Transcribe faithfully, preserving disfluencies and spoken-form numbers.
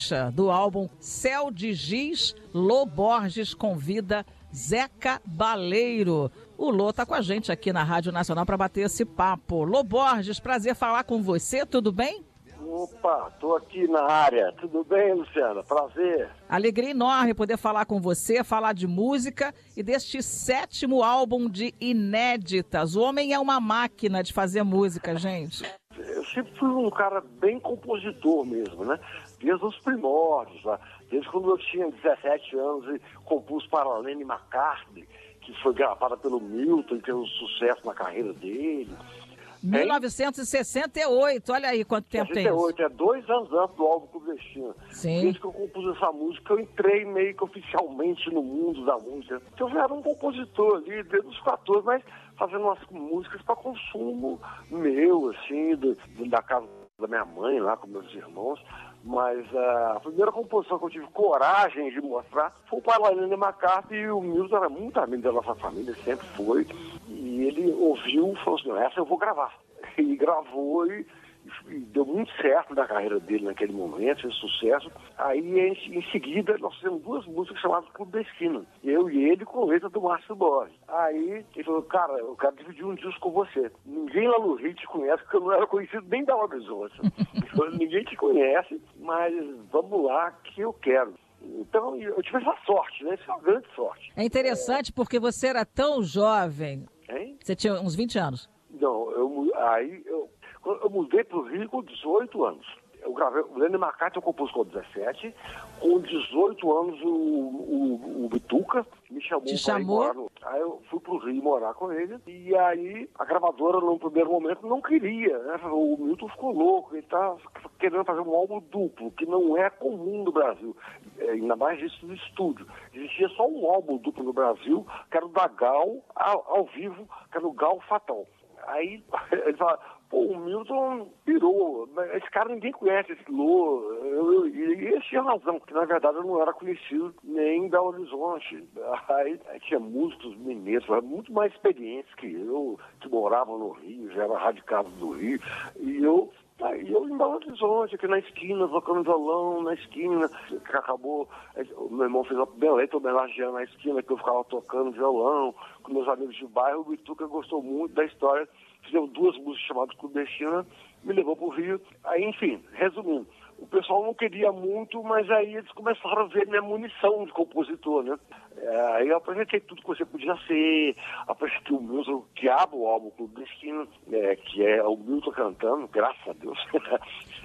do álbum Céu de Giz, Lô Borges convida Zeca Baleiro. O Lô tá com a gente aqui na Rádio Nacional para bater esse papo. Lô Borges, prazer falar com você, tudo bem? Opa, tô aqui na área. Tudo bem, Luciana? Prazer. Alegria enorme poder falar com você, falar de música e deste sétimo álbum de inéditas. O homem é uma máquina de fazer música, gente. Eu sempre fui um cara bem compositor mesmo, né? Desde os primórdios, lá. Desde quando eu tinha dezessete anos e compus para Lenny McCartney, que foi gravada pelo Milton e teve um sucesso na carreira dele. mil novecentos e sessenta e oito, olha aí quanto tempo tem isso. sessenta e oito, é dois anos antes do álbum Clandestino. Sim. Desde que eu compus essa música, eu entrei meio que oficialmente no mundo da música. Então eu já era um compositor ali, desde os quatorze, mas fazendo umas músicas para consumo meu, assim, do, da casa da minha mãe, lá com meus irmãos. Mas uh, a primeira composição que eu tive coragem de mostrar foi o pai Lenny McCartney, e o Milton era muito amigo da nossa família, sempre foi. E ele ouviu e falou assim, essa eu vou gravar. E gravou e, e deu muito certo na carreira dele naquele momento, fez sucesso. Aí em, em seguida nós fizemos duas músicas chamadas Clube da Esquina. Eu e ele com letra do Márcio Borges. Aí ele falou, cara, eu quero dividir um disco com você. Ninguém lá no Rio te conhece, porque eu não era conhecido nem da Horizonte. Ninguém te conhece, mas vamos lá que eu quero. Então, eu tive essa sorte, né? Isso é uma grande sorte. É interessante porque você era tão jovem. Hein? Você tinha uns vinte anos. Não, eu, aí eu, eu mudei para o Rio com dezoito anos. Eu gravei, o Lenny McCartney eu compus com dezessete, com dezoito anos o, o, o Bituca me chamou Te para chamou? ir morar no, aí eu fui pro Rio morar com ele, e aí a gravadora no primeiro momento não queria, né? O Milton ficou louco, ele tá querendo fazer um álbum duplo, que não é comum no Brasil, é, ainda mais isso no estúdio. Existia só um álbum duplo no Brasil, que era o da Gal, ao, ao vivo, que era o Gal Fatal. Aí ele fala, pô, o Milton pirou, esse cara ninguém conhece, esse Lô, eu, eu, e ele tinha razão, que na verdade eu não era conhecido nem em Belo Horizonte. Aí, aí tinha músicos mineiros, muito mais experientes que eu, que moravam no Rio, já era radicado do Rio, e eu... Aí eu em Belo Horizonte, aqui na esquina, tocando violão na esquina, que acabou, o meu irmão fez uma beleza homenageando na esquina, que eu ficava tocando violão, com meus amigos de bairro, o Bituca gostou muito da história, fizemos duas músicas chamadas Clandestina, me levou para o Rio, aí enfim, resumindo, o pessoal não queria muito, mas aí eles começaram a ver minha munição de compositor, né? É, aí eu apresentei tudo que você podia ser, apresentei o Milton, que abre o álbum Clube da Esquina, é, que é o Milton cantando, graças a Deus.